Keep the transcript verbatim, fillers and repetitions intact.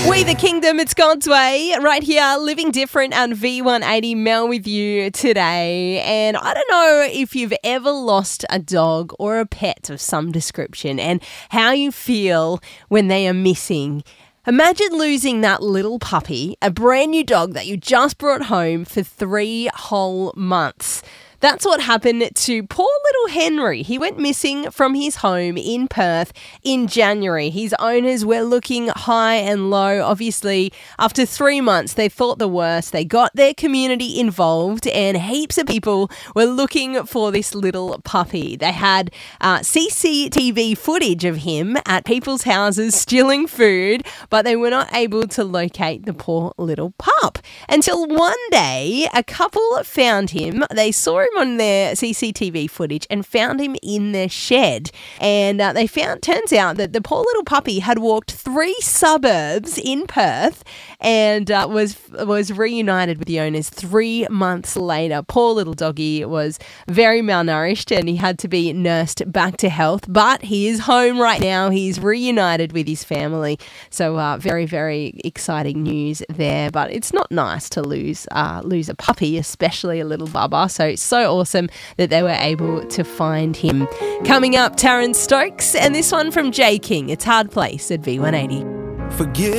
We the Kingdom, it's God's way, right here, Living Different and V one eighty, Mel with you today. And I don't know if you've ever lost a dog or a pet of some description and how you feel when they are missing. Imagine losing that little puppy, a brand new dog that you just brought home for three whole months. That's what happened to poor little Henry. He went missing from his home in Perth in January. His owners were looking high and low. Obviously, after three months, they thought the worst. They got their community involved and heaps of people were looking for this little puppy. They had uh, C C T V footage of him at people's houses stealing food, but they were not able to locate the poor little pup. Until one day, a couple found him. They saw him on their C C T V footage and found him in their shed. And uh, they found, turns out that the poor little puppy had walked three suburbs in Perth and uh, was was reunited with the owners three months later. Poor little doggy was very malnourished and he had to be nursed back to health, but he is home right now. He's reunited with his family. So uh, very, very exciting news there. But it's not nice to lose uh, lose a puppy, especially a little bubba. So, so awesome that they were able to find him. Coming up, Taryn Stokes and this one from J King. It's Hard Place at V one eighty. Forgive